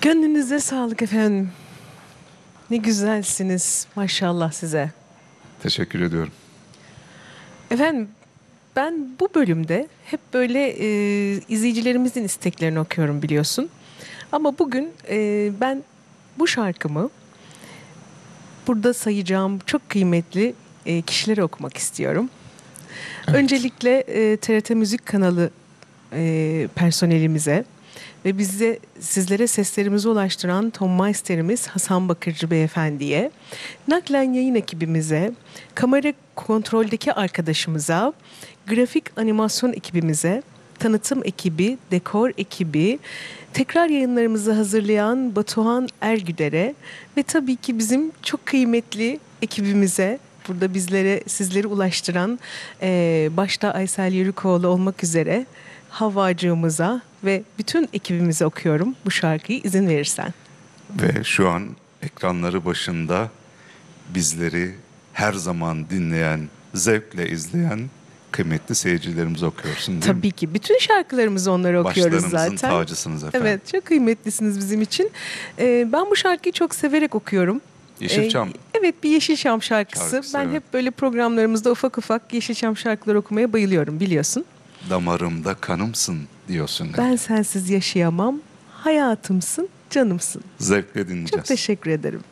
Gönlünüze sağlık efendim. Ne güzelsiniz. Maşallah size. Teşekkür ediyorum. Efendim ben bu bölümde hep böyle izleyicilerimizin isteklerini okuyorum biliyorsun. Ama bugün ben bu şarkımı burada sayacağım çok kıymetli kişilere okumak istiyorum. Evet. Öncelikle TRT Müzik kanalı personelimize ve bize sizlere seslerimizi ulaştıran Ton Meister'imiz Hasan Bakırcı Beyefendi'ye, naklen yayın ekibimize, kamera kontroldeki arkadaşımıza, grafik animasyon ekibimize, tanıtım ekibi, dekor ekibi, tekrar yayınlarımızı hazırlayan Batuhan Ergüder'e ve tabii ki bizim çok kıymetli ekibimize, burada bizlere sizleri ulaştıran başta Aysel Yörükoğlu olmak üzere Havvacığımıza ve bütün ekibimize okuyorum bu şarkıyı izin verirsen. Ve şu an ekranları başında bizleri her zaman dinleyen, zevkle izleyen kıymetli seyircilerimizi okuyorsun değil mi? Tabii ki bütün şarkılarımızı onlara okuyoruz zaten. Başlarımızın tacısınız efendim. Evet, çok kıymetlisiniz bizim için. Ben bu şarkıyı çok severek okuyorum. Yeşilçam. Evet, bir Yeşilçam şarkısı. Ben Evet. hep böyle programlarımızda ufak ufak Yeşilçam şarkılar okumaya bayılıyorum biliyorsun. Damarımda kanımsın diyorsun. Ben sensiz yaşayamam, hayatımsın, canımsın. Zevkle dinleyeceğiz. Çok teşekkür ederim.